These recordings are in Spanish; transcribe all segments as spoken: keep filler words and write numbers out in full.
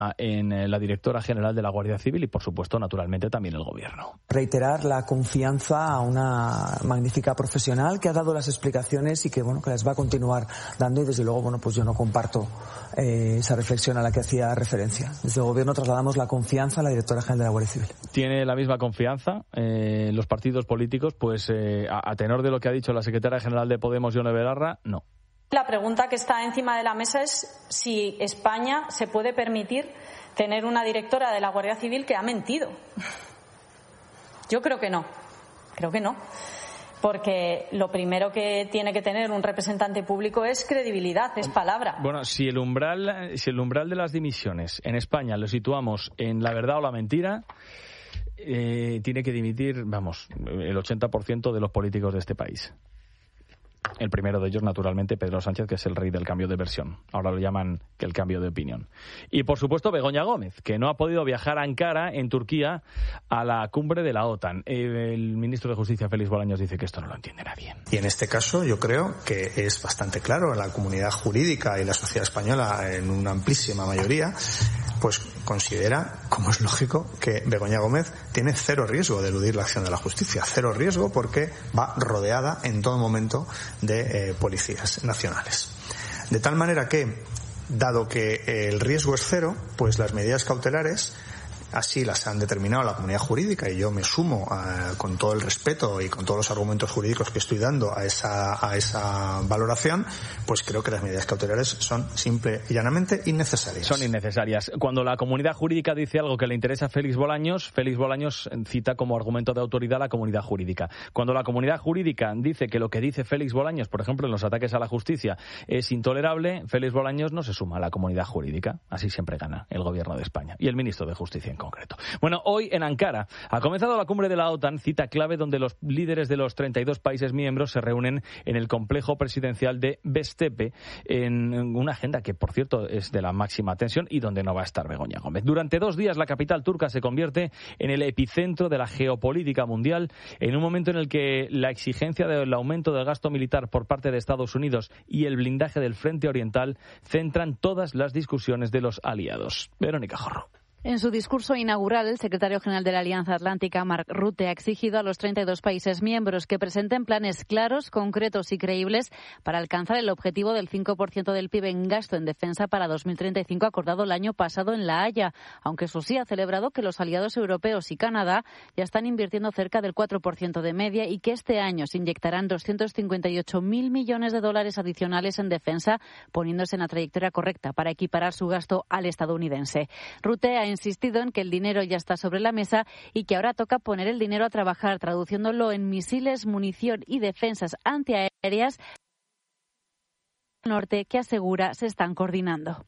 en la directora general de la Guardia Civil y, por supuesto, naturalmente también el Gobierno. Reiterar la confianza a una magnífica profesional que ha dado las explicaciones y que, bueno, que las va a continuar dando, y desde luego, bueno, pues yo no comparto eh, esa reflexión a la que hacía referencia. Desde el Gobierno trasladamos la confianza a la directora general de la Guardia Civil. ¿Tiene la misma confianza eh, los partidos políticos? Pues eh, a, a tenor de lo que ha dicho la secretaria general de Podemos, Yone Belarra, no. La pregunta que está encima de la mesa es si España se puede permitir tener una directora de la Guardia Civil que ha mentido. Yo creo que no, creo que no. Porque lo primero que tiene que tener un representante público es credibilidad, es palabra. Bueno, si el umbral, si el umbral de las dimisiones en España lo situamos en la verdad o la mentira, eh, tiene que dimitir, vamos, el ochenta por ciento de los políticos de este país. El primero de ellos, naturalmente, Pedro Sánchez, que es el rey del cambio de versión. Ahora lo llaman que el cambio de opinión. Y, por supuesto, Begoña Gómez, que no ha podido viajar a Ankara, en Turquía, a la cumbre de la OTAN. El ministro de Justicia, Félix Bolaños, dice que esto no lo entiende nadie. Y en este caso yo creo que es bastante claro, la comunidad jurídica y la sociedad española, en una amplísima mayoría, pues considera, como es lógico, que Begoña Gómez tiene cero riesgo de eludir la acción de la justicia. Cero riesgo porque va rodeada en todo momento de eh, policías nacionales. De tal manera que, dado que el riesgo es cero, pues las medidas cautelares así las han determinado la comunidad jurídica, y yo me sumo a, con todo el respeto y con todos los argumentos jurídicos que estoy dando a esa, a esa valoración, pues creo que las medidas cautelares son simple y llanamente innecesarias. Son innecesarias. Cuando la comunidad jurídica dice algo que le interesa a Félix Bolaños, Félix Bolaños cita como argumento de autoridad a la comunidad jurídica. Cuando la comunidad jurídica dice que lo que dice Félix Bolaños, por ejemplo, en los ataques a la justicia, es intolerable, Félix Bolaños no se suma a la comunidad jurídica. Así siempre gana el Gobierno de España y el ministro de Justicia en concreto. Bueno, hoy en Ankara ha comenzado la cumbre de la OTAN, cita clave donde los líderes de los treinta y dos países miembros se reúnen en el complejo presidencial de Bestepe, en una agenda que, por cierto, es de la máxima tensión y donde no va a estar Begoña Gómez. Durante dos días la capital turca se convierte en el epicentro de la geopolítica mundial, en un momento en el que la exigencia del aumento del gasto militar por parte de Estados Unidos y el blindaje del frente oriental centran todas las discusiones de los aliados. Verónica Jorro. En su discurso inaugural, el secretario general de la Alianza Atlántica, Mark Rutte, ha exigido a los treinta y dos países miembros que presenten planes claros, concretos y creíbles para alcanzar el objetivo del cinco por ciento del P I B en gasto en defensa para dos mil treinta y cinco acordado el año pasado en La Haya, aunque eso sí ha celebrado que los aliados europeos y Canadá ya están invirtiendo cerca del cuatro por ciento de media y que este año se inyectarán doscientos cincuenta y ocho mil millones de dólares adicionales en defensa, poniéndose en la trayectoria correcta para equiparar su gasto al estadounidense. Rutte ha insistido en que el dinero ya está sobre la mesa y que ahora toca poner el dinero a trabajar, traduciéndolo en misiles, munición y defensas antiaéreas norte que asegura se están coordinando.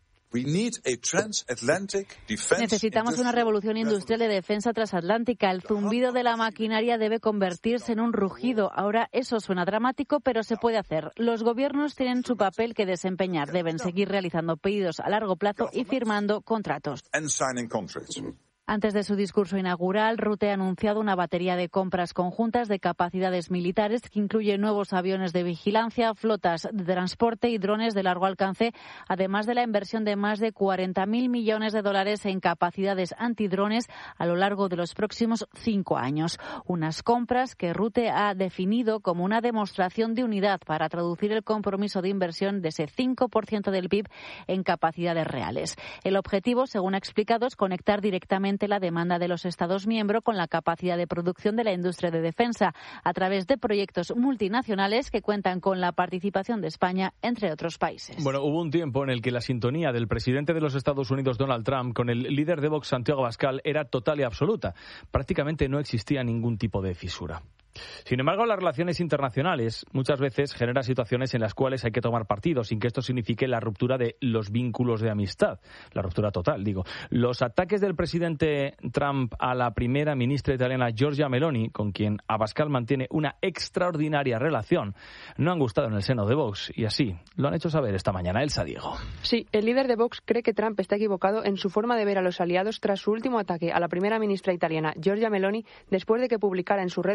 Necesitamos una revolución industrial de defensa transatlántica. El zumbido de la maquinaria debe convertirse en un rugido. Ahora eso suena dramático, pero se puede hacer. Los gobiernos tienen su papel que desempeñar. Deben seguir realizando pedidos a largo plazo y firmando contratos. Antes de su discurso inaugural, Rutte ha anunciado una batería de compras conjuntas de capacidades militares que incluye nuevos aviones de vigilancia, flotas de transporte y drones de largo alcance, además de la inversión de más de cuarenta mil millones de dólares en capacidades antidrones a lo largo de los próximos cinco años. Unas compras que Rutte ha definido como una demostración de unidad para traducir el compromiso de inversión de ese cinco por ciento del P I B en capacidades reales. El objetivo, según ha explicado, es conectar directamente la demanda de los Estados miembros con la capacidad de producción de la industria de defensa a través de proyectos multinacionales que cuentan con la participación de España, entre otros países. Bueno, hubo un tiempo en el que la sintonía del presidente de los Estados Unidos, Donald Trump, con el líder de Vox, Santiago Abascal, era total y absoluta. Prácticamente no existía ningún tipo de fisura. Sin embargo, las relaciones internacionales muchas veces generan situaciones en las cuales hay que tomar partido sin que esto signifique la ruptura de los vínculos de amistad, la ruptura total, digo. Los ataques del presidente Trump a la primera ministra italiana Giorgia Meloni, con quien Abascal mantiene una extraordinaria relación, no han gustado en el seno de Vox y así lo han hecho saber esta mañana. Elsa Diego. Sí, el líder de Vox cree que Trump está equivocado en su forma de ver a los aliados tras su último ataque a la primera ministra italiana Giorgia Meloni después de que publicara en sus redes sociales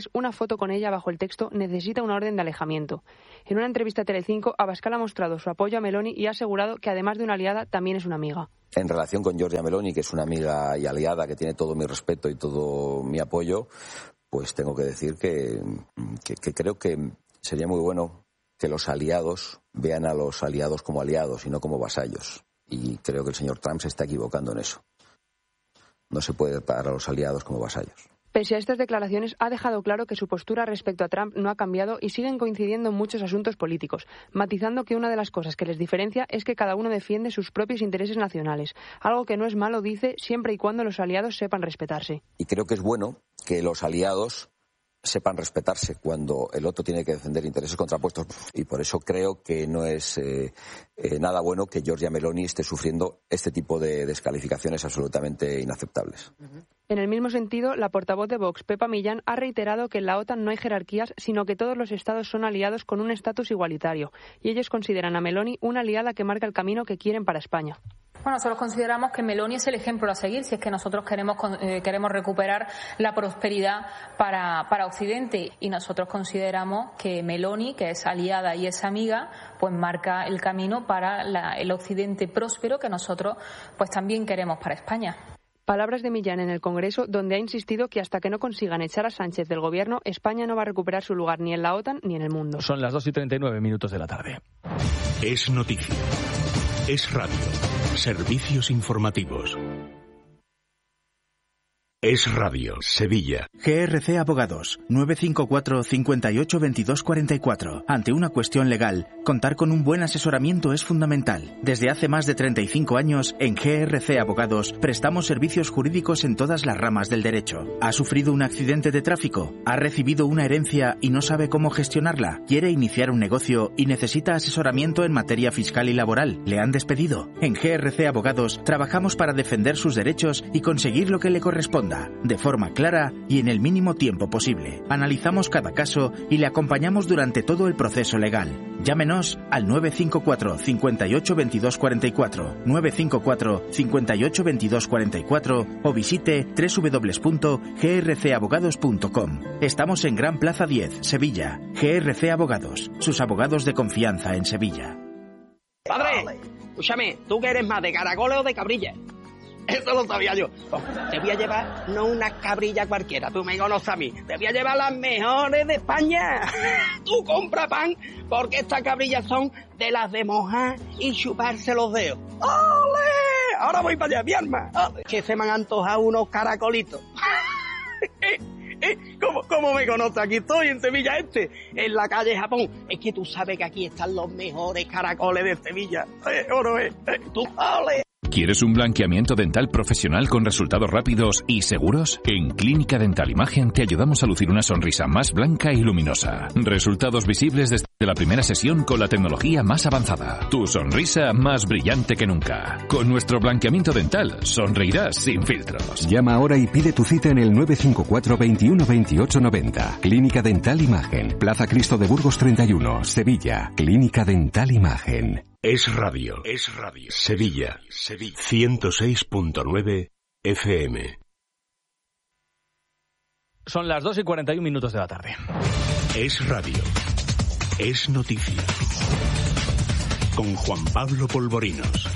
redes una foto con ella bajo el texto «Necesita una orden de alejamiento». En una entrevista a Telecinco, Abascal ha mostrado su apoyo a Meloni y ha asegurado que además de una aliada, también es una amiga. En relación con Giorgia Meloni, que es una amiga y aliada que tiene todo mi respeto y todo mi apoyo, pues tengo que decir que, que, que creo que sería muy bueno que los aliados vean a los aliados como aliados y no como vasallos. Y creo que el señor Trump se está equivocando en eso. No se puede tratar a los aliados como vasallos. Pese a estas declaraciones, ha dejado claro que su postura respecto a Trump no ha cambiado y siguen coincidiendo en muchos asuntos políticos, matizando que una de las cosas que les diferencia es que cada uno defiende sus propios intereses nacionales, algo que no es malo, dice, siempre y cuando los aliados sepan respetarse. Y creo que es bueno que los aliados sepan respetarse cuando el otro tiene que defender intereses contrapuestos, y por eso creo que no es eh, eh, nada bueno que Giorgia Meloni esté sufriendo este tipo de descalificaciones absolutamente inaceptables. En el mismo sentido, la portavoz de Vox, Pepa Millán, ha reiterado que en la OTAN no hay jerarquías, sino que todos los estados son aliados con un estatus igualitario, y ellos consideran a Meloni una aliada que marca el camino que quieren para España. Bueno, nosotros consideramos que Meloni es el ejemplo a seguir si es que nosotros queremos eh, queremos recuperar la prosperidad para, para Occidente, y nosotros consideramos que Meloni, que es aliada y es amiga, pues marca el camino para la, el Occidente próspero que nosotros pues también queremos para España. Palabras de Millán en el Congreso, donde ha insistido que hasta que no consigan echar a Sánchez del gobierno, España no va a recuperar su lugar ni en la OTAN ni en el mundo. Son las dos y treinta y nueve minutos de la tarde. Es noticia. Es radio. Servicios informativos. Es Radio, Sevilla. G R C Abogados, nueve cinco cuatro, cinco ocho, veintidós cuarenta y cuatro. Ante una cuestión legal, contar con un buen asesoramiento es fundamental. Desde hace más de treinta y cinco años, en G R C Abogados, prestamos servicios jurídicos en todas las ramas del derecho. ¿Ha sufrido un accidente de tráfico? ¿Ha recibido una herencia y no sabe cómo gestionarla? ¿Quiere iniciar un negocio y necesita asesoramiento en materia fiscal y laboral? ¿Le han despedido? En G R C Abogados, trabajamos para defender sus derechos y conseguir lo que le corresponda, de forma clara y en el mínimo tiempo posible. Analizamos cada caso y le acompañamos durante todo el proceso legal. Llámenos al nueve cinco cuatro, cinco ocho, veintidós cuarenta y cuatro, nueve cinco cuatro, cinco ocho, veintidós cuarenta y cuatro o visite doble u doble u doble u punto g r c abogados punto com. Estamos en Gran Plaza diez, Sevilla. G R C Abogados, sus abogados de confianza en Sevilla. Padre, escúchame, ¿tú que eres más de caracoles o de cabrilla? Eso lo sabía yo. Te voy a llevar no una cabrilla cualquiera, tú me conoces a mí. Te voy a llevar las mejores de España. Tú compra pan, porque estas cabrillas son de las de mojar y chuparse los dedos. ¡Ole! Ahora voy para allá, mi arma. ¡Ole! Que se me han antojado unos caracolitos. ¿Cómo, ¿Cómo me conoces? Aquí estoy, en Sevilla Este, en la calle Japón. Es que tú sabes que aquí están los mejores caracoles de Sevilla. Eh, oro, eh, eh, tú, ¡ole! ¿Quieres un blanqueamiento dental profesional con resultados rápidos y seguros? En Clínica Dental Imagen te ayudamos a lucir una sonrisa más blanca y luminosa. Resultados visibles desde la primera sesión con la tecnología más avanzada. Tu sonrisa más brillante que nunca. Con nuestro blanqueamiento dental sonreirás sin filtros. Llama ahora y pide tu cita en el nueve cinco cuatro, veintiuno, veintiocho, noventa. Clínica Dental Imagen. Plaza Cristo de Burgos treinta y uno, Sevilla. Clínica Dental Imagen. Es Radio. Es Radio. Sevilla. Sevilla. ciento seis punto nueve F M. Son las dos y cuarenta y un minutos de la tarde. Es Radio. Es noticia. Con Juan Pablo Polvorinos.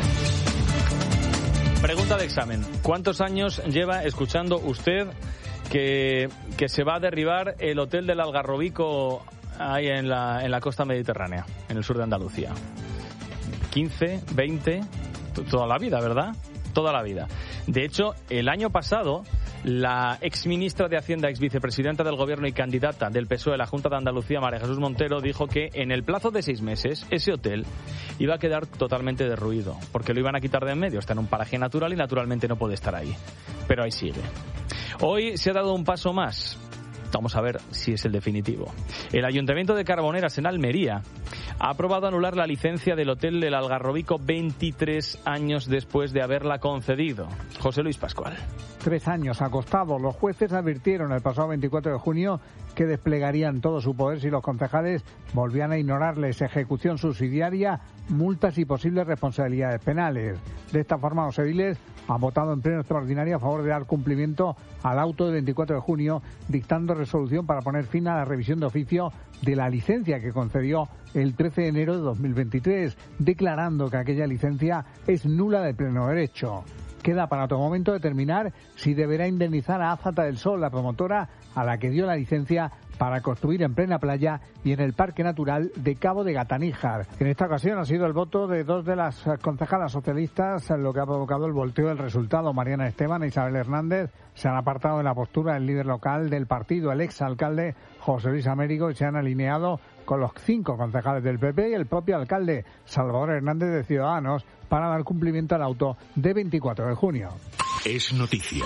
Pregunta de examen. ¿Cuántos años lleva escuchando usted que, que se va a derribar el hotel del Algarrobico ahí en la, en la costa mediterránea, en el sur de Andalucía? quince, veinte, toda la vida, ¿verdad? Toda la vida. De hecho, el año pasado, la exministra de Hacienda, exvicepresidenta del Gobierno y candidata del P S O E de la Junta de Andalucía, María Jesús Montero, dijo que en el plazo de seis meses ese hotel iba a quedar totalmente derruido, porque lo iban a quitar de en medio. Está en un paraje natural y naturalmente no puede estar ahí. Pero ahí sigue. Hoy se ha dado un paso más. Vamos a ver si es el definitivo. El Ayuntamiento de Carboneras, en Almería, ha aprobado anular la licencia del Hotel del Algarrobico veintitrés años después de haberla concedido. José Luis Pascual. Tres años ha costado. Los jueces advirtieron el pasado veinticuatro de junio que desplegarían todo su poder si los concejales volvían a ignorarles ejecución subsidiaria, multas y posibles responsabilidades penales. De esta forma, los ediles han votado en pleno extraordinario a favor de dar cumplimiento al auto del veinticuatro de junio, dictando resolución para poner fin a la revisión de oficio de la licencia que concedió el trece de enero de dos mil veintitrés, declarando que aquella licencia es nula de pleno derecho. Queda para otro momento determinar si deberá indemnizar a Azata del Sol, la promotora a la que dio la licencia para construir en plena playa y en el Parque Natural de Cabo de Gataníjar. En esta ocasión ha sido el voto de dos de las concejalas socialistas lo que ha provocado el volteo del resultado. Mariana Esteban e Isabel Hernández se han apartado de la postura del líder local del partido, el exalcalde José Luis Américo, y se han alineado con los cinco concejales del P P y el propio alcalde Salvador Hernández de Ciudadanos para dar cumplimiento al auto de veinticuatro de junio. Es noticia.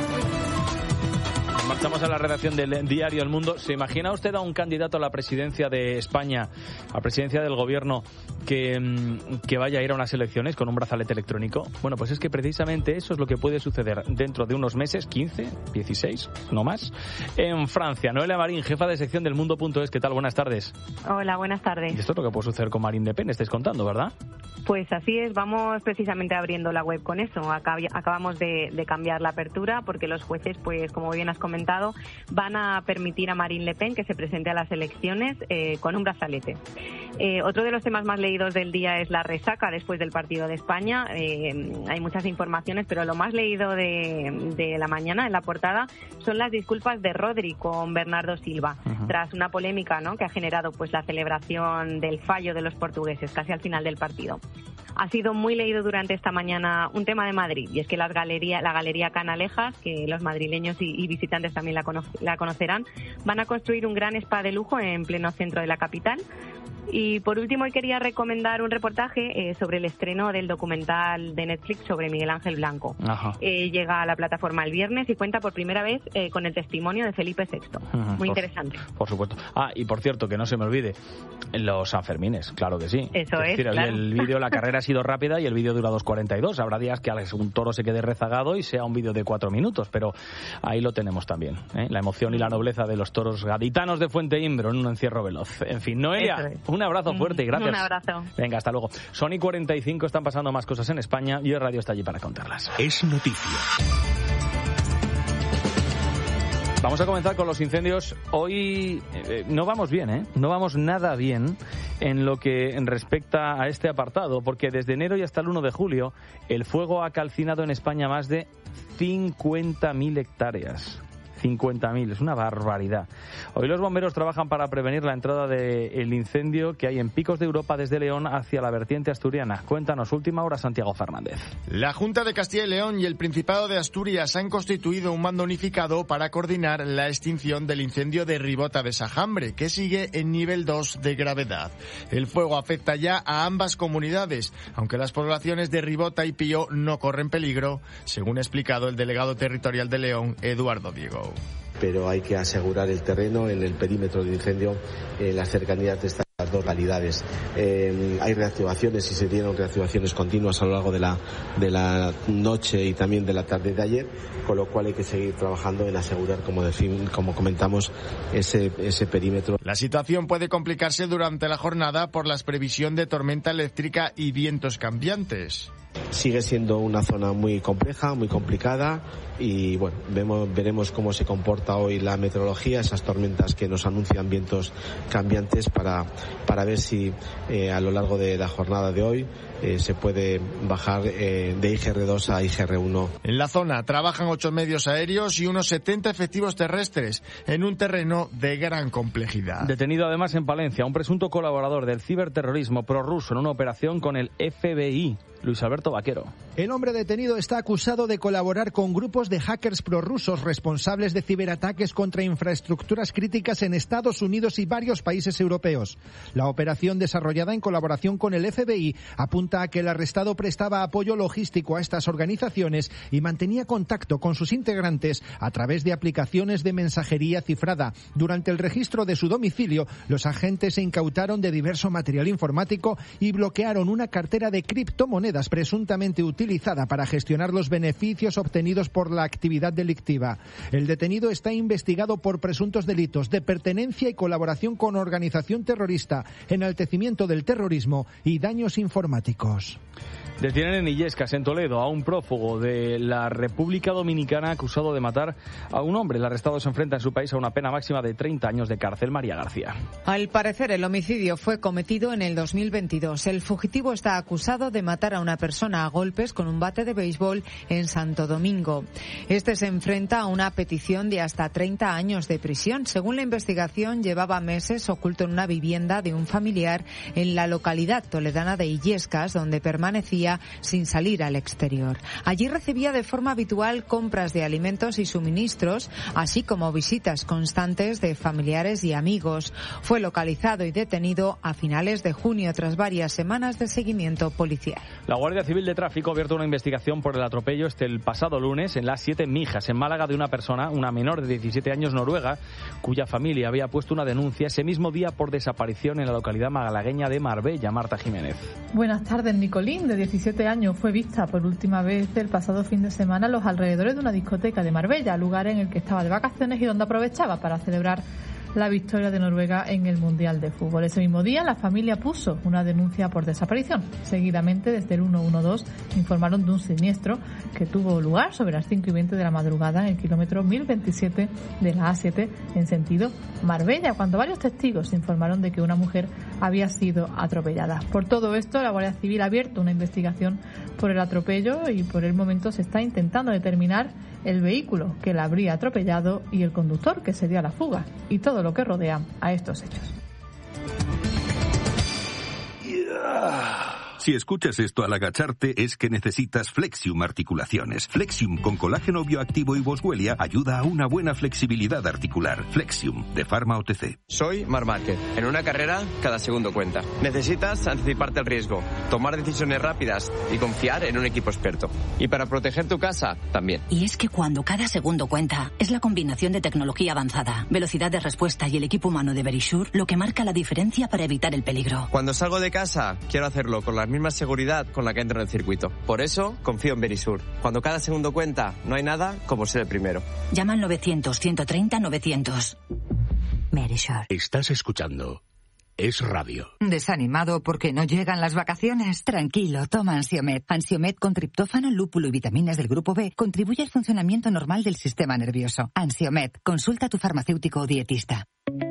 Marchamos a la redacción del diario El Mundo. ¿Se imagina usted a un candidato a la presidencia de España, a la presidencia del gobierno, que, que vaya a ir a unas elecciones con un brazalete electrónico? Bueno, pues es que precisamente eso es lo que puede suceder dentro de unos meses, quince, dieciséis, no más, en Francia. Noelia Marín, jefa de sección del Mundo punto es. ¿Qué tal? Buenas tardes. Hola, buenas tardes. Y esto es lo que puede suceder con Marine Le Pen, estáis contando, ¿verdad? Pues así es, vamos precisamente abriendo la web con eso. Acabamos de, de cambiar la apertura porque los jueces, pues como bien has comentado, van a permitir a Marine Le Pen que se presente a las elecciones eh, con un brazalete. Eh, otro de los temas más leídos del día es la resaca después del partido de España. Eh, hay muchas informaciones, pero lo más leído de, de la mañana en la portada son las disculpas de Rodri con Bernardo Silva, uh-huh. tras una polémica, ¿no?, que ha generado pues la celebración del fallo de los portugueses casi al final del partido. Ha sido muy leído durante esta mañana un tema de Madrid, y es que las galería, la Galería Canalejas, que los madrileños y, y visitantes también la, cono, la conocerán, van a construir un gran spa de lujo en pleno centro de la capital. Y por último, hoy quería recomendar un reportaje eh, sobre el estreno del documental de Netflix sobre Miguel Ángel Blanco. Eh, llega a la plataforma el viernes y cuenta por primera vez eh, con el testimonio de Felipe sexto. Uh-huh. Muy por, interesante. Por supuesto. Ah, y por cierto, que no se me olvide, los Sanfermines, claro que sí. Eso es, es decir, claro. El vídeo, la carrera ha sido rápida y el vídeo dura dos cuarenta y dos. Habrá días que un toro se quede rezagado y sea un vídeo de cuatro minutos, pero ahí lo tenemos también, ¿eh? La emoción y la nobleza de los toros gaditanos de Fuente Imbro en un encierro veloz. En fin, Noelia, es. un abrazo fuerte y gracias. Un abrazo. Venga, hasta luego. Sony cuarenta y cinco, están pasando más cosas en España y el radio está allí para contarlas. Es noticia. Vamos a comenzar con los incendios. Hoy eh, no vamos bien, ¿eh? No vamos nada bien en lo que respecta a este apartado, porque desde enero y hasta el uno de julio el fuego ha calcinado en España más de cincuenta mil hectáreas. cincuenta mil, es una barbaridad. Hoy los bomberos trabajan para prevenir la entrada del incendio que hay en Picos de Europa desde León hacia la vertiente asturiana. Cuéntanos, última hora, Santiago Fernández. La Junta de Castilla y León y el Principado de Asturias han constituido un mando unificado para coordinar la extinción del incendio de Ribota de Sajambre, que sigue en nivel dos de gravedad. El fuego afecta ya a ambas comunidades, aunque las poblaciones de Ribota y Pío no corren peligro, según ha explicado el delegado territorial de León, Eduardo Diego. Pero hay que asegurar el terreno en el perímetro del incendio, en las cercanías de estas dos localidades. Eh, hay reactivaciones y se dieron reactivaciones continuas a lo largo de la, de la noche y también de la tarde de ayer, con lo cual hay que seguir trabajando en asegurar, como, decimos, como comentamos, ese, ese perímetro. La situación puede complicarse durante la jornada por la previsión de tormenta eléctrica y vientos cambiantes. Sigue siendo una zona muy compleja, muy complicada y bueno, vemos, veremos cómo se comporta hoy la meteorología, esas tormentas que nos anuncian vientos cambiantes para, para ver si eh, a lo largo de la jornada de hoy eh, se puede bajar eh, de I G R dos a I G R uno. En la zona trabajan ocho medios aéreos y unos setenta efectivos terrestres en un terreno de gran complejidad. Detenido además en Palencia un presunto colaborador del ciberterrorismo prorruso en una operación con el F B I. Luis Alberto Vaquero. El hombre detenido está acusado de colaborar con grupos de hackers prorrusos responsables de ciberataques contra infraestructuras críticas en Estados Unidos y varios países europeos. La operación, desarrollada en colaboración con el F B I, apunta a que el arrestado prestaba apoyo logístico a estas organizaciones y mantenía contacto con sus integrantes a través de aplicaciones de mensajería cifrada. Durante el registro de su domicilio, los agentes se incautaron de diverso material informático y bloquearon una cartera de criptomonedas presuntamente presuntamente utilizada para gestionar los beneficios obtenidos por la actividad delictiva. El detenido está investigado por presuntos delitos de pertenencia y colaboración con organización terrorista, enaltecimiento del terrorismo y daños informáticos. Detienen en Illescas, en Toledo, a un prófugo de la República Dominicana acusado de matar a un hombre. El arrestado se enfrenta en su país a una pena máxima de treinta años de cárcel. María García. Al parecer, el homicidio fue cometido en el dos mil veintidós. El fugitivo está acusado de matar a una persona a golpes con un bate de béisbol en Santo Domingo. Este se enfrenta a una petición de hasta treinta años de prisión. Según la investigación, llevaba meses oculto en una vivienda de un familiar en la localidad toledana de Illescas, donde permanecía sin salir al exterior. Allí recibía de forma habitual compras de alimentos y suministros, así como visitas constantes de familiares y amigos. Fue localizado y detenido a finales de junio tras varias semanas de seguimiento policial. La Guardia Civil de Tráfico ha abierto una investigación por el atropello este el pasado lunes en las Siete Mijas, en Málaga, de una persona, una menor de diecisiete años noruega, cuya familia había puesto una denuncia ese mismo día por desaparición en la localidad malagueña de Marbella. Marta Jiménez. Buenas tardes. Nicolín, de diecisiete años, fue vista por última vez el pasado fin de semana a los alrededores de una discoteca de Marbella, lugar en el que estaba de vacaciones y donde aprovechaba para celebrar la victoria de Noruega en el Mundial de Fútbol. Ese mismo día la familia puso una denuncia por desaparición. Seguidamente, desde el ciento doce informaron de un siniestro que tuvo lugar sobre las cinco y veinte de la madrugada en el kilómetro mil veintisiete de la A siete en sentido Marbella, cuando varios testigos informaron de que una mujer había sido atropellada. Por todo esto, la Guardia Civil ha abierto una investigación por el atropello y por el momento se está intentando determinar el vehículo que la habría atropellado y el conductor que se dio a la fuga y todo lo que rodea a estos hechos. Si escuchas esto al agacharte es que necesitas Flexium Articulaciones. Flexium con colágeno bioactivo y boswellia ayuda a una buena flexibilidad articular. Flexium, de Pharma O T C. Soy Marc Márquez. En una carrera, cada segundo cuenta. Necesitas anticiparte al riesgo, tomar decisiones rápidas y confiar en un equipo experto. Y para proteger tu casa, también. Y es que cuando cada segundo cuenta, es la combinación de tecnología avanzada, velocidad de respuesta y el equipo humano de Verisure lo que marca la diferencia para evitar el peligro. Cuando salgo de casa, quiero hacerlo con las misma seguridad con la que entro en el circuito. Por eso, confío en Verisure. Cuando cada segundo cuenta, no hay nada como ser el primero. Llama al novecientos, ciento treinta, novecientos. Verisure. Estás escuchando Es Radio. ¿Desanimado porque no llegan las vacaciones? Tranquilo, toma Ansiomed. Ansiomed con triptófano, lúpulo y vitaminas del grupo B contribuye al funcionamiento normal del sistema nervioso. Ansiomed. Consulta a tu farmacéutico o dietista.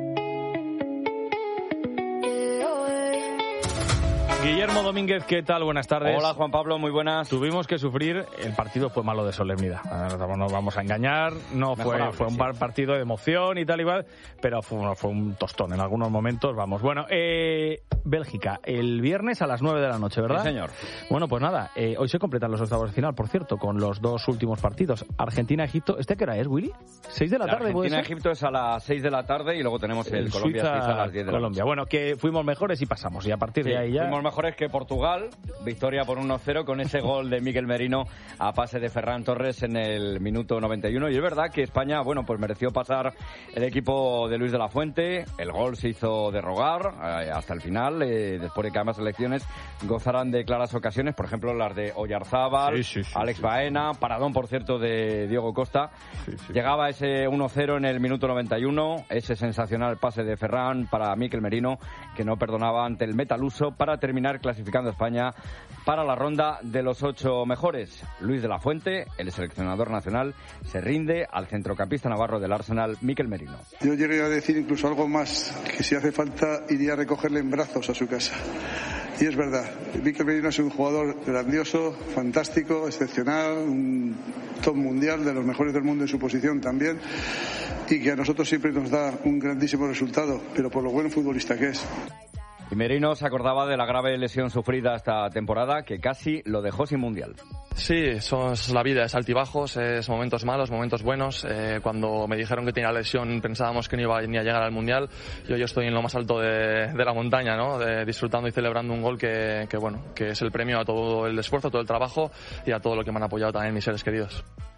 Guillermo Domínguez, ¿qué tal? Buenas tardes. Hola, Juan Pablo, muy buenas. Tuvimos que sufrir, el partido fue malo de solemnidad. No nos vamos a engañar, no fue, fue un sí. partido de emoción y tal igual, pero fue, fue un tostón en algunos momentos, vamos. Bueno, eh, Bélgica, el viernes a las nueve de la noche, ¿verdad? Sí, señor. Bueno, pues nada, eh, hoy se completan los octavos de final, por cierto, con los dos últimos partidos. Argentina-Egipto, ¿este qué hora es, Willy? ¿seis de la, la tarde? Argentina-Egipto es a las seis de la tarde y luego tenemos el, el Colombia-Suiza a las diez de la Colombia. noche. Bueno, que fuimos mejores y pasamos, y a partir sí, de ahí ya... Fuimos mejores que Portugal, victoria por uno cero con ese gol de Mikel Merino a pase de Ferran Torres en el minuto noventa y uno. Y es verdad que España, bueno, pues mereció pasar el equipo de Luis de la Fuente. El gol se hizo de rogar eh, hasta el final, eh, después de que ambas selecciones gozaran de claras ocasiones, por ejemplo las de Oyarzábal, sí, sí, sí, Alex sí. Baena, paradón por cierto de Diego Costa. Sí, sí. Llegaba ese uno cero en el minuto noventa y uno, ese sensacional pase de Ferran para Mikel Merino, que no perdonaba ante el metaluso para terminar clasificando a España para la ronda de los ocho mejores. Luis de la Fuente, el seleccionador nacional, se rinde al centrocampista navarro del Arsenal, Mikel Merino. Yo llegué a decir incluso algo más, que si hace falta iría a recogerle en brazos a su casa. Y es verdad, Mikel Merino es un jugador grandioso, fantástico, excepcional, un top mundial, de los mejores del mundo en su posición también, y que a nosotros siempre nos da un grandísimo resultado, pero por lo buen futbolista que es. Y Merino se acordaba de la grave lesión sufrida esta temporada que casi lo dejó sin mundial. Sí, eso es la vida, es altibajos, es momentos malos, momentos buenos. Eh, cuando me dijeron que tenía lesión pensábamos que no iba ni a llegar al mundial. Yo, yo estoy en lo más alto de, de la montaña, ¿no? De, disfrutando y celebrando un gol que, que, bueno, que es el premio a todo el esfuerzo, a todo el trabajo y a todo lo que me han apoyado también mis seres queridos.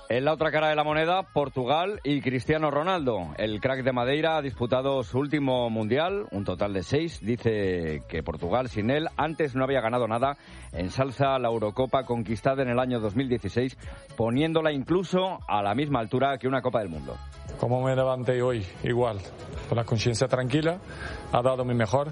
En la otra cara de la moneda, Portugal y Cristiano Ronaldo. El crack de Madeira ha disputado su último mundial, un total de seis. Dice que Portugal sin él antes no había ganado nada. Ensalza la Eurocopa conquistada en el año dos mil dieciséis, poniéndola incluso a la misma altura que una Copa del Mundo. Como me levanté hoy, igual, con la conciencia tranquila, ha dado mi mejor.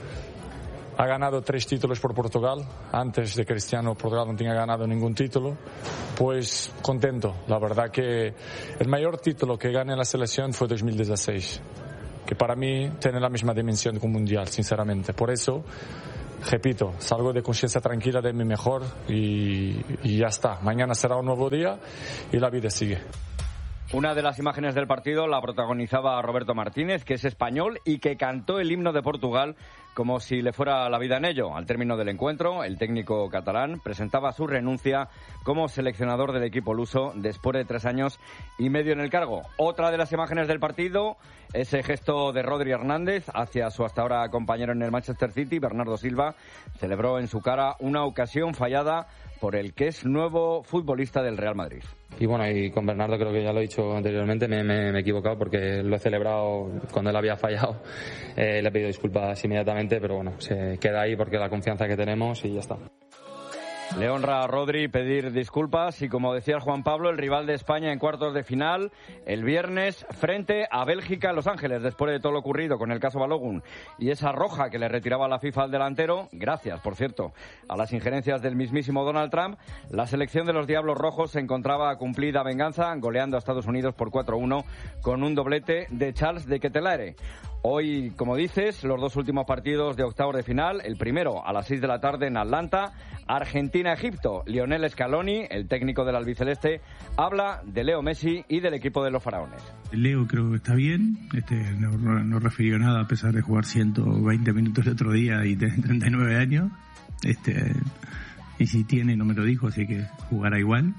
Ha ganado tres títulos por Portugal. Antes de Cristiano, Portugal no tenía ganado ningún título. Pues contento. La verdad que el mayor título que gané en la selección fue dos mil dieciséis, que para mí tiene la misma dimensión que un mundial, sinceramente. Por eso, repito, salgo de conciencia tranquila de mi mejor y, y ya está. Mañana será un nuevo día y la vida sigue. Una de las imágenes del partido la protagonizaba Roberto Martínez, que es español y que cantó el himno de Portugal como si le fuera la vida en ello. Al término del encuentro, el técnico catalán presentaba su renuncia como seleccionador del equipo luso después de tres años y medio en el cargo. Otra de las imágenes del partido, ese gesto de Rodri Hernández hacia su hasta ahora compañero en el Manchester City, Bernardo Silva, celebró en su cara una ocasión fallada por el que es nuevo futbolista del Real Madrid. Y bueno, y con Bernardo creo que ya lo he dicho anteriormente, me, me, me he equivocado porque lo he celebrado cuando él había fallado. Eh, le he pedido disculpas inmediatamente, pero bueno, se queda ahí porque la confianza que tenemos y ya está. Le honra a Rodri pedir disculpas y, como decía el Juan Pablo, el rival de España en cuartos de final el viernes frente a Bélgica en Los Ángeles, después de todo lo ocurrido con el caso Balogun y esa roja que le retiraba la FIFA al delantero, gracias, por cierto, a las injerencias del mismísimo Donald Trump. La selección de los Diablos Rojos se encontraba a cumplida venganza, goleando a Estados Unidos por cuatro uno con un doblete de Charles de Ketelaere. Hoy, como dices, los dos últimos partidos de octavos de final. El primero a las seis de la tarde en Atlanta, Argentina-Egipto. Lionel Scaloni, el técnico del albiceleste, habla de Leo Messi y del equipo de los faraones. Leo creo que está bien, este, no, no refirió nada a pesar de jugar ciento veinte minutos el otro día y tener treinta y nueve años. Este, y si tiene, no me lo dijo, así que jugará igual.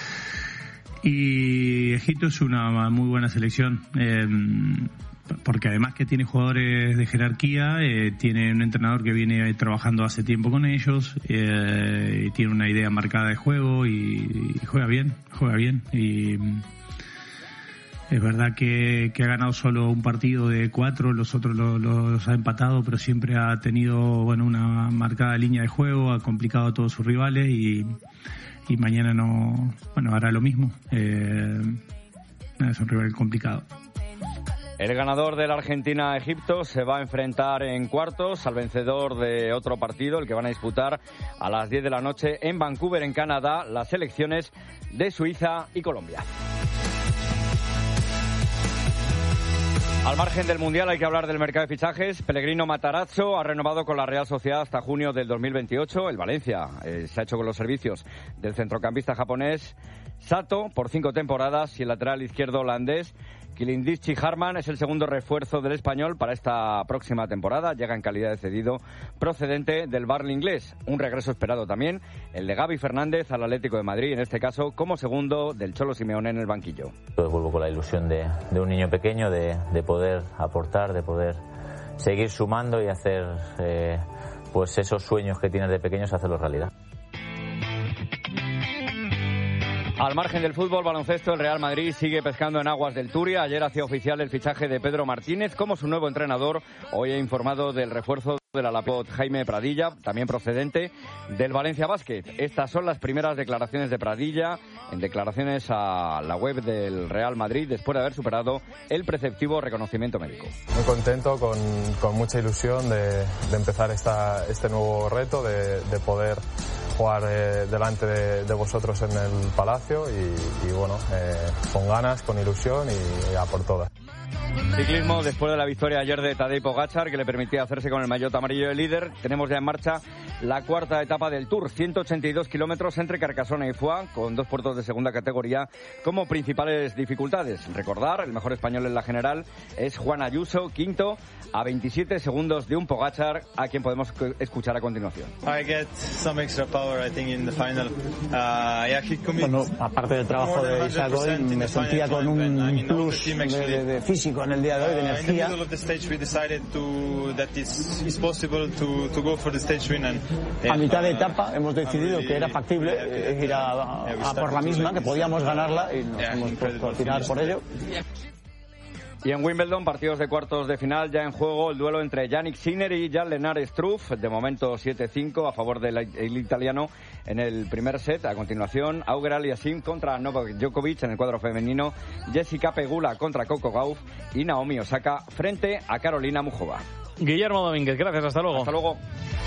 Y Egipto es una muy buena selección. Eh, porque además que tiene jugadores de jerarquía, eh, tiene un entrenador que viene trabajando hace tiempo con ellos, eh, y tiene una idea marcada de juego y, y juega bien, juega bien y es verdad que, que ha ganado solo un partido de cuatro, los otros los, los ha empatado, pero siempre ha tenido bueno una marcada línea de juego, ha complicado a todos sus rivales y, y mañana no, bueno, hará lo mismo. Eh, es un rival complicado. El ganador de la Argentina-Egipto se va a enfrentar en cuartos al vencedor de otro partido, el que van a disputar a las diez de la noche en Vancouver, en Canadá, las selecciones de Suiza y Colombia. Al margen del Mundial hay que hablar del mercado de fichajes. Pellegrino Matarazzo ha renovado con la Real Sociedad hasta junio del dos mil veintiocho. El Valencia eh, se ha hecho con los servicios del centrocampista japonés Sato por cinco temporadas y el lateral izquierdo holandés Kilindichi Harman es el segundo refuerzo del español para esta próxima temporada. Llega en calidad de cedido procedente del Burnley inglés. Un regreso esperado también el de Gaby Fernández al Atlético de Madrid, en este caso como segundo del Cholo Simeone en el banquillo. Pues vuelvo con la ilusión de, de un niño pequeño, de, de poder aportar, de poder seguir sumando y hacer eh, pues esos sueños que tienes de pequeños, hacerlos realidad. Al margen del fútbol, baloncesto, el Real Madrid sigue pescando en aguas del Turia. Ayer hacía oficial el fichaje de Pedro Martínez como su nuevo entrenador. Hoy ha informado del refuerzo del Alapot Jaime Pradilla, también procedente del Valencia Basket. Estas son las primeras declaraciones de Pradilla, en declaraciones a la web del Real Madrid, después de haber superado el preceptivo reconocimiento médico. Muy contento, con, con mucha ilusión de, de empezar esta, este nuevo reto, de, de poder jugar eh, delante de, de vosotros en el Palacio y, y bueno, eh, con ganas, con ilusión y, y a por todas. Ciclismo, después de la victoria ayer de Tadej Pogačar, que le permitía hacerse con el maillot amarillo de líder, tenemos ya en marcha la cuarta etapa del Tour, ciento ochenta y dos kilómetros entre Carcassonne y Foix, con dos puertos de segunda categoría como principales dificultades. Recordar, el mejor español en la general es Juan Ayuso, quinto, a veintisiete segundos de un Pogačar, a quien podemos escuchar a continuación. Bueno, aparte del trabajo de Isagol, me sentía con un plus de, de, de físico en el día de hoy, de energía. A mitad de etapa hemos decidido que era factible eh, ir a, a, a por la misma, que podíamos ganarla y nos hemos puesto al final por ello. Y en Wimbledon, partidos de cuartos de final, ya en juego el duelo entre Jannik Sinner y Jan-Lennard Struff. De momento siete cinco a favor del el italiano en el primer set. A continuación, Auger Aliassime contra Novak Djokovic en el cuadro femenino. Jessica Pegula contra Coco Gauff y Naomi Osaka frente a Carolina Muchova. Guillermo Domínguez, gracias, hasta luego. Hasta luego.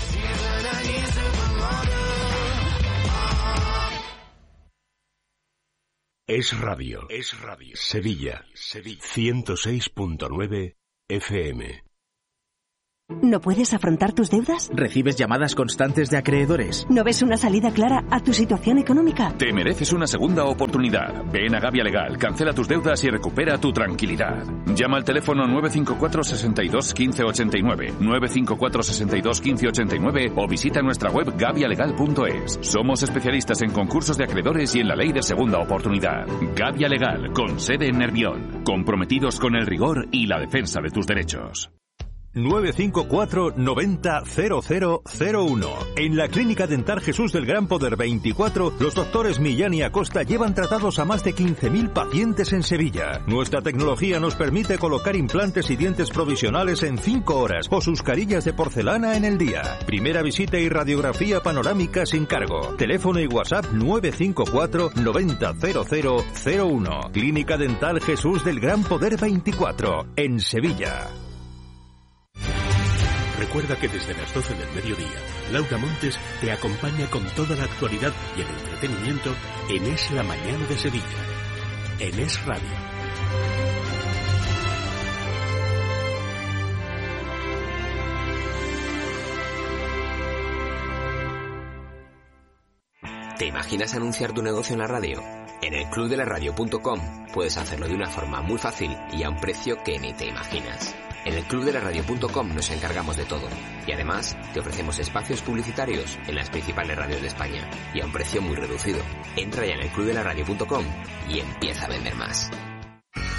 Es radio. Es radio. Sevilla. Sevilla. ciento seis punto nueve F M. ¿No puedes afrontar tus deudas? ¿Recibes llamadas constantes de acreedores? ¿No ves una salida clara a tu situación económica? Te mereces una segunda oportunidad. Ven a Gavia Legal, cancela tus deudas y recupera tu tranquilidad. Llama al teléfono nueve cinco cuatro, seis dos, uno cinco ocho nueve, nueve cinco cuatro, seis dos, uno cinco ocho nueve o visita nuestra web gavia legal punto es. Somos especialistas en concursos de acreedores y en la ley de segunda oportunidad. Gavia Legal, con sede en Nervión. Comprometidos con el rigor y la defensa de tus derechos. nueve cinco cuatro, noventa, cero cero cero uno. En la Clínica Dental Jesús del Gran Poder veinticuatro, los doctores Millán y Acosta llevan tratados a más de quince mil pacientes en Sevilla. Nuestra tecnología nos permite colocar implantes y dientes provisionales en cinco horas o sus carillas de porcelana en el día. Primera visita y radiografía panorámica sin cargo. Teléfono y WhatsApp nueve cinco cuatro, noventa, cero cero cero uno. Clínica Dental Jesús del Gran Poder veinticuatro, en Sevilla. Recuerda que desde las doce del mediodía, Laura Montes te acompaña con toda la actualidad y el entretenimiento en Es la Mañana de Sevilla, en Es Radio. ¿Te imaginas anunciar tu negocio en la radio? En el club de la radio punto com puedes hacerlo de una forma muy fácil y a un precio que ni te imaginas. En el club de la radio punto com nos encargamos de todo y además te ofrecemos espacios publicitarios en las principales radios de España y a un precio muy reducido. Entra ya en el club de la radio punto com y empieza a vender más.